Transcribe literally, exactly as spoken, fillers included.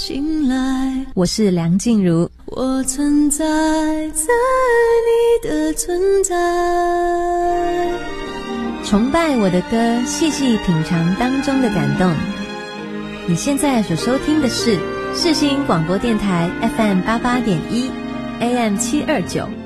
进来， 我是梁静茹， 我存在在你的存在。 崇拜我的歌，细细品尝当中的感动。你现在所收听的是世新广播电台 F M 八八点一 A M 七二九。